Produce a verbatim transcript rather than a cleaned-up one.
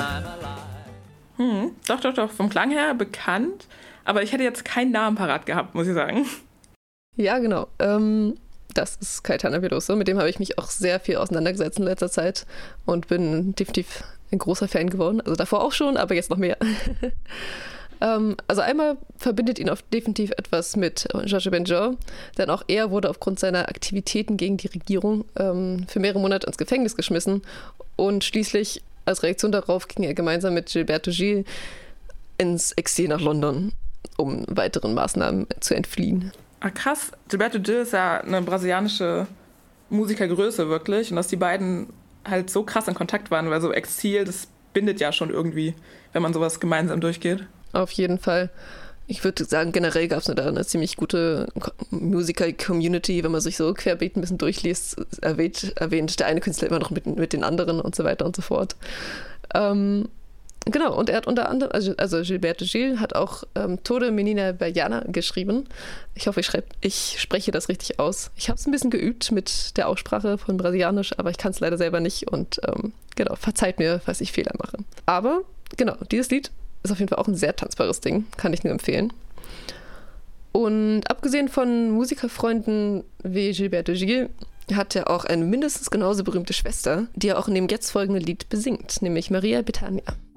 Hm, doch, doch, doch, vom Klang her bekannt, aber ich hätte jetzt keinen Namen parat gehabt, muss ich sagen. Ja, genau. Ähm, das ist Caetano Veloso, mit dem habe ich mich auch sehr viel auseinandergesetzt in letzter Zeit und bin definitiv ein großer Fan geworden. Also davor auch schon, aber jetzt noch mehr. ähm, also einmal verbindet ihn auch definitiv etwas mit Georges Benjor, denn auch er wurde aufgrund seiner Aktivitäten gegen die Regierung ähm, für mehrere Monate ins Gefängnis geschmissen und schließlich als Reaktion darauf ging er gemeinsam mit Gilberto Gil ins Exil nach London, um weiteren Maßnahmen zu entfliehen. Ah, krass. Gilberto Gil ist ja eine brasilianische Musikergröße wirklich und dass die beiden halt so krass in Kontakt waren, weil so Exil, das bindet ja schon irgendwie, wenn man sowas gemeinsam durchgeht. Auf jeden Fall. Ich würde sagen, generell gab es da eine ziemlich gute Musiker-Community, wenn man sich so querbeet ein bisschen durchliest, erwähnt, erwähnt der eine Künstler immer noch mit, mit den anderen und so weiter und so fort. Ähm, genau, und er hat unter anderem, also, also Gilberto Gil hat auch ähm, Toda Menina Baiana geschrieben. Ich hoffe, ich, schreib, ich spreche das richtig aus. Ich habe es ein bisschen geübt mit der Aussprache von Brasilianisch, aber ich kann es leider selber nicht und ähm, genau, verzeiht mir, falls ich Fehler mache. Aber genau, dieses Lied ist auf jeden Fall auch ein sehr tanzbares Ding, kann ich nur empfehlen. Und abgesehen von Musikerfreunden wie Gilberto Gil hat er auch eine mindestens genauso berühmte Schwester, die er auch in dem jetzt folgenden Lied besingt, nämlich Maria Bethânia.